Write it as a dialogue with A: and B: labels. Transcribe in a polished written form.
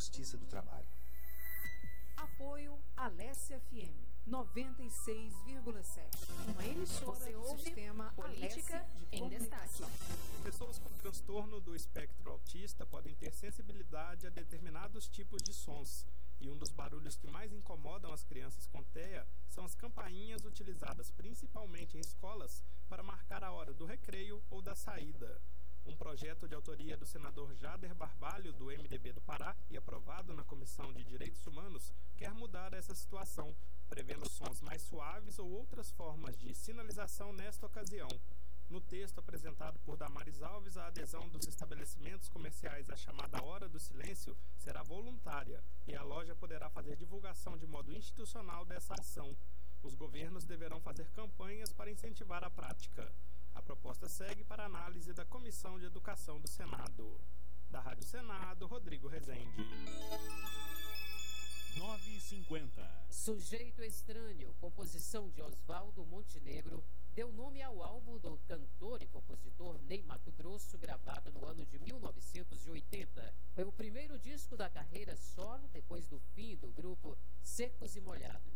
A: Justiça do Trabalho.
B: Apoio Alesse FM 96,7. Uma emissora do sistema Política em Destaque.
C: Pessoas com transtorno do espectro autista podem ter sensibilidade a determinados tipos de sons. E um dos barulhos que mais incomodam as crianças com TEA são as campainhas utilizadas principalmente em escolas para marcar a hora do recreio ou da saída. Um projeto de autoria do senador Jader Barbalho, do MDB do Pará, e aprovado na Comissão de Direitos Humanos, quer mudar essa situação, prevendo sons mais suaves ou outras formas de sinalização nesta ocasião. No texto apresentado por Damares Alves, a adesão dos estabelecimentos comerciais à chamada Hora do Silêncio será voluntária e a loja poderá fazer divulgação de modo institucional dessa ação. Os governos deverão fazer campanhas para incentivar a prática. A proposta segue para análise da Comissão de Educação do Senado. Da Rádio Senado, Rodrigo Rezende.
D: 9h50.
E: Sujeito Estranho, composição de Oswaldo Montenegro, deu nome ao álbum do cantor e compositor Ney Matogrosso, gravado no ano de 1980. Foi o primeiro disco da carreira solo depois do fim do grupo Secos e Molhados.